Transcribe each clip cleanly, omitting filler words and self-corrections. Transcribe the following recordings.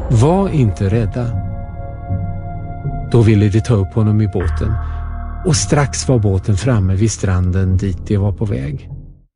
Var inte rädda. Då ville de ta upp honom i båten, och strax var båten framme vid stranden dit de var på väg.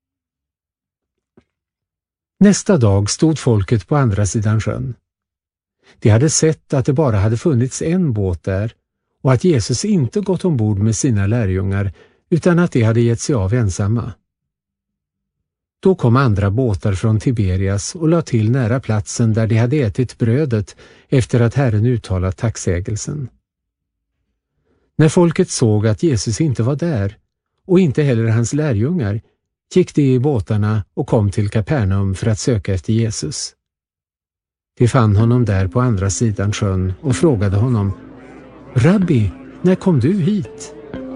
Nästa dag stod folket på andra sidan sjön. De hade sett att det bara hade funnits en båt där och att Jesus inte gått ombord med sina lärjungar utan att de hade gett sig av ensamma. Då kom andra båtar från Tiberias och la till nära platsen där de hade ätit brödet efter att Herren uttalat tacksägelsen. När folket såg att Jesus inte var där och inte heller hans lärjungar gick de i båtarna och kom till Kapernaum för att söka efter Jesus. De fann honom där på andra sidan sjön och frågade honom: Rabbi, när kom du hit?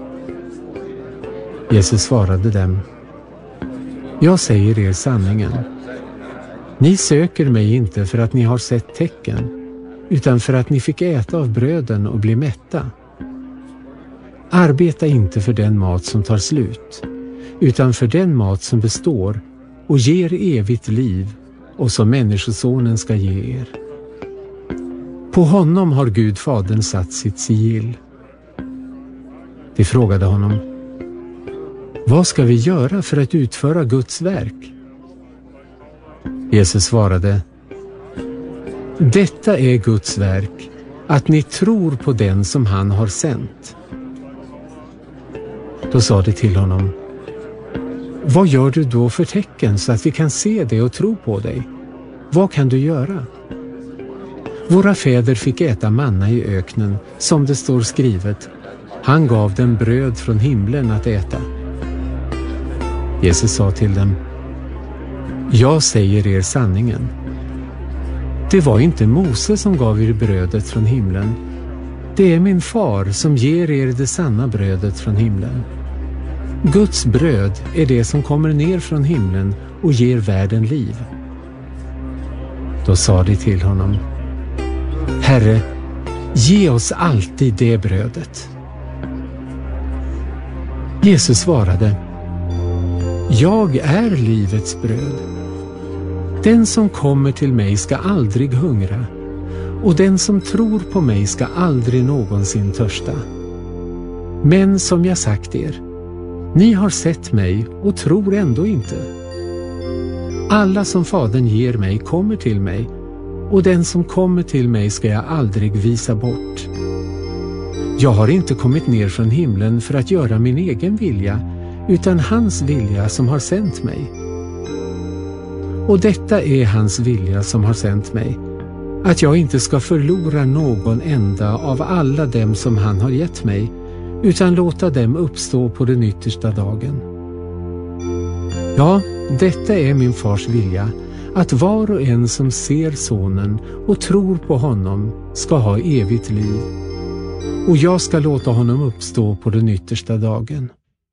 Jesus svarade dem: Jag säger er sanningen. Ni söker mig inte för att ni har sett tecken, utan för att ni fick äta av bröden och bli mätta. Arbeta inte för den mat som tar slut, utan för den mat som består och ger evigt liv och som Människosonen ska ge er. På honom har Gud Fadern satt sitt sigill. De frågade honom: Vad ska vi göra för att utföra Guds verk? Jesus svarade: Detta är Guds verk, att ni tror på den som han har sänt. Då sa de till honom: Vad gör du då för tecken så att vi kan se det och tro på dig? Vad kan du göra? Våra fäder fick äta manna i öknen, som det står skrivet: Han gav dem bröd från himlen att äta. Jesus sa till dem: Jag säger er sanningen. Det var inte Mose som gav er brödet från himlen. Det är min far som ger er det sanna brödet från himlen. Guds bröd är det som kommer ner från himlen och ger världen liv. Då sa de till honom: Herre, ge oss alltid det brödet. Jesus svarade: Jag är livets bröd. Den som kommer till mig ska aldrig hungra, och den som tror på mig ska aldrig någonsin törsta. Men som jag sagt er, ni har sett mig och tror ändå inte. Alla som Fadern ger mig kommer till mig, och den som kommer till mig ska jag aldrig visa bort. Jag har inte kommit ner från himlen för att göra min egen vilja, utan hans vilja som har sänt mig. Och detta är hans vilja som har sänt mig, att jag inte ska förlora någon enda av alla dem som han har gett mig, utan låta dem uppstå på den yttersta dagen. Ja, detta är min fars vilja, att var och en som ser sonen och tror på honom ska ha evigt liv, och jag ska låta honom uppstå på den yttersta dagen.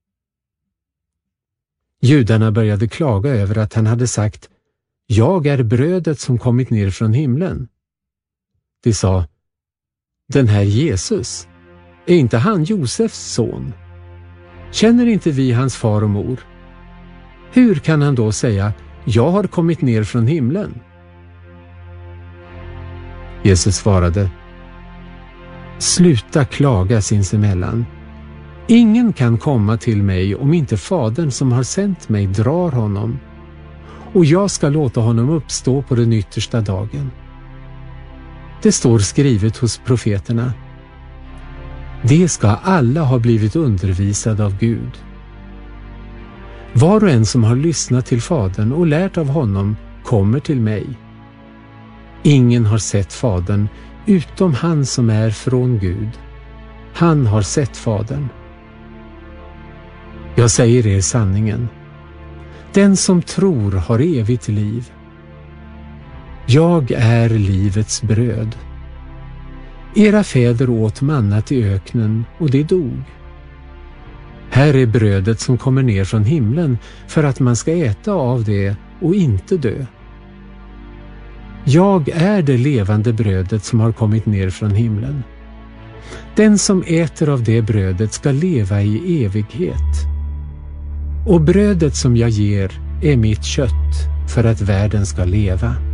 Judarna började klaga över att han hade sagt: Jag är brödet som kommit ner från himlen. De sa: Den här Jesus, är inte han Josefs son? Känner inte vi hans far och mor? Hur kan han då säga: Jag har kommit ner från himlen? Jesus svarade: Sluta klaga sinsemellan. Ingen kan komma till mig om inte Fadern som har sänt mig drar honom, och jag ska låta honom uppstå på den yttersta dagen. Det står skrivet hos profeterna: Det ska alla ha blivit undervisade av Gud. Var och en som har lyssnat till Fadern och lärt av honom kommer till mig. Ingen har sett Fadern utom han som är från Gud. Han har sett Fadern. Jag säger er sanningen. Den som tror har evigt liv. Jag är livets bröd. Era fäder åt mannat i öknen och det dog. Här är brödet som kommer ner från himlen för att man ska äta av det och inte dö. Jag är det levande brödet som har kommit ner från himlen. Den som äter av det brödet ska leva i evighet. Och brödet som jag ger är mitt kött för att världen ska leva.